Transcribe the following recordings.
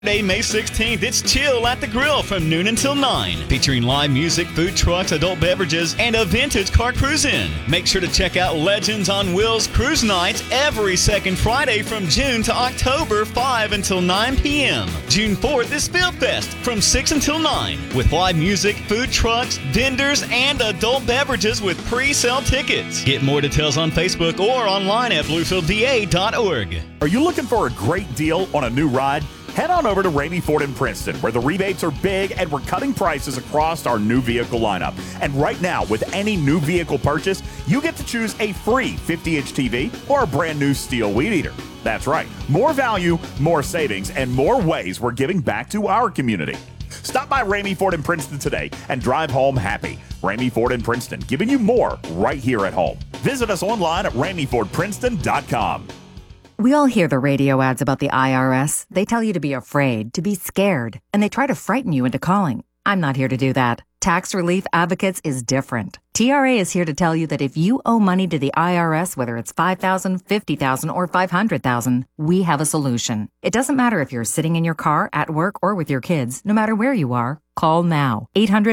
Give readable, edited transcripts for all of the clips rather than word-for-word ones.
Saturday, May 16th, it's Chill at the Grill from noon until 9, featuring live music, food trucks, adult beverages, and a vintage car cruise-in. Make sure to check out Legends on Wheels Cruise Nights every second Friday from June to October, 5 until 9 p.m. June 4th is Field Fest from 6 until 9, with live music, food trucks, vendors, and adult beverages with pre-sale tickets. Get more details on Facebook or online at bluefieldva.org. Are you looking for a great deal on a new ride? Head on over to Ramey Ford in Princeton, where the rebates are big and we're cutting prices across our new vehicle lineup. And right now, with any new vehicle purchase, you get to choose a free 50-inch TV or a brand new steel weed eater. That's right. More value, more savings, and more ways we're giving back to our community. Stop by Ramey Ford in Princeton today and drive home happy. Ramey Ford in Princeton, giving you more right here at home. Visit us online at RameyFordPrinceton.com. We all hear the radio ads about the IRS. They tell you to be afraid, to be scared, and they try to frighten you into calling. I'm not here to do that. Tax Relief Advocates is different. TRA is here to tell you that if you owe money to the IRS, whether it's $5,000, $50,000, or $500,000, we have a solution. It doesn't matter if you're sitting in your car, at work, or with your kids. No matter where you are, call now.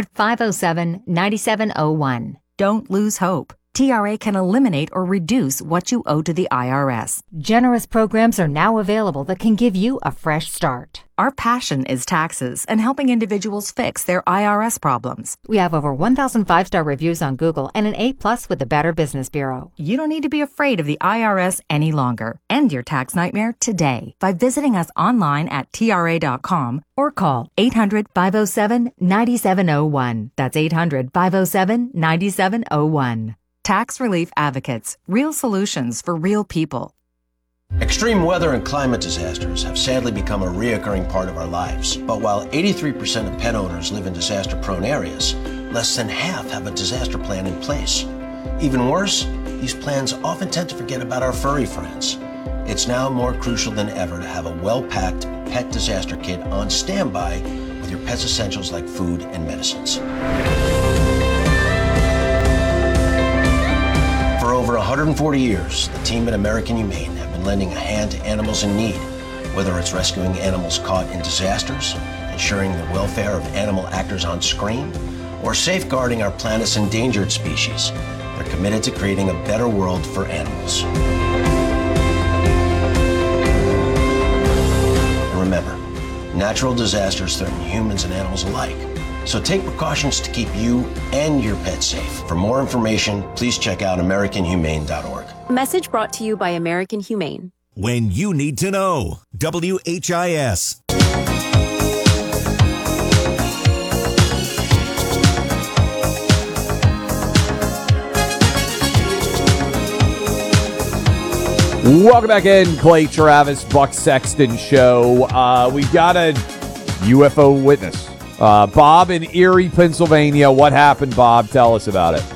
800-507-9701. Don't lose hope. TRA can eliminate or reduce what you owe to the IRS. Generous programs are now available that can give you a fresh start. Our passion is taxes and helping individuals fix their IRS problems. We have over 1,000 5-star reviews on Google and an A+ with the Better Business Bureau. You don't need to be afraid of the IRS any longer. End your tax nightmare today by visiting us online at TRA.com or call 800-507-9701. That's 800-507-9701. Tax Relief Advocates, real solutions for real people. Extreme weather and climate disasters have sadly become a reoccurring part of our lives. But while 83% of pet owners live in disaster-prone areas, less than half have a disaster plan in place. Even worse, these plans often tend to forget about our furry friends. It's now more crucial than ever to have a well-packed pet disaster kit on standby with your pet's essentials like food and medicines. For over 140 years, the team at American Humane have been lending a hand to animals in need, whether it's rescuing animals caught in disasters, ensuring the welfare of animal actors on screen, or safeguarding our planet's endangered species. They're committed to creating a better world for animals. And remember, natural disasters threaten humans and animals alike. So take precautions to keep you and your pet safe. For more information, please check out AmericanHumane.org. Message brought to you by American Humane. When you need to know. WHIS. Welcome back in, Clay Travis, Buck Sexton Show. We got a UFO witness. Bob in Erie, Pennsylvania. What happened, Bob? Tell us about it.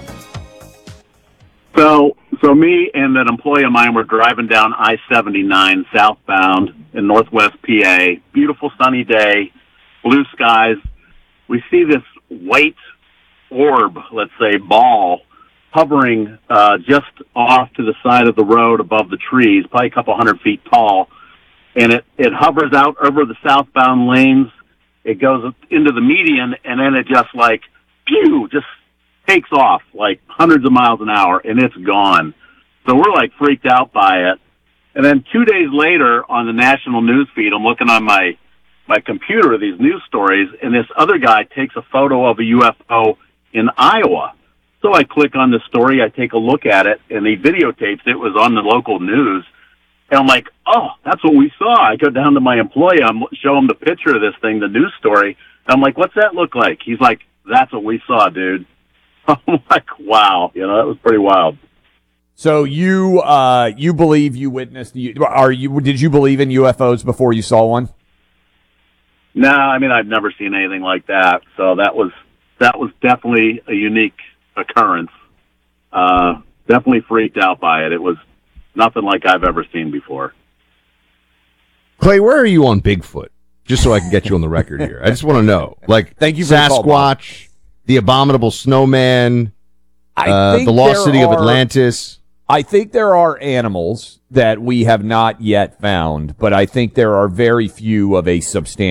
So me and an employee of mine were driving down I-79 southbound in northwest PA. Beautiful sunny day, blue skies. We see this white orb, let's say ball, hovering just off to the side of the road above the trees, probably a couple 100 feet tall. And it hovers out over the southbound lanes. It goes into the median, and then it just like, pew, just takes off like hundreds of miles an hour, and it's gone. So we're like freaked out by it. And then 2 days later on the national news feed, I'm looking on my computer, these news stories, and this other guy takes a photo of a UFO in Iowa. So I click on the story, I take a look at it, and he videotapes it. It was on the local news. And I'm like, oh, that's what we saw. I go down to my employee, show him the picture of this thing, the news story. And I'm like, what's that look like? He's like, that's what we saw, dude. I'm like, wow, that was pretty wild. So you believe you witnessed? Did you believe in UFOs before you saw one? No, I mean I've never seen anything like that. So that was definitely a unique occurrence. Definitely freaked out by it. It was nothing like I've ever seen before. Clay, where are you on Bigfoot? Just so I can get you on the record here. I just want to know. Like, thank you for Sasquatch, the Abominable Snowman, the Lost City of Atlantis. I think there are animals that we have not yet found, but I think there are very few of a substantial